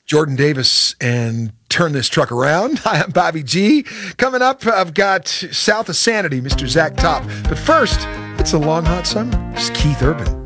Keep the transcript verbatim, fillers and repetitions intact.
Jordan Davis and Turn This Truck Around. Hi, I'm Bobby G. Coming up, I've got South of Sanity, Mister Zach Top. But first, it's a long, hot summer. It's Keith Urban.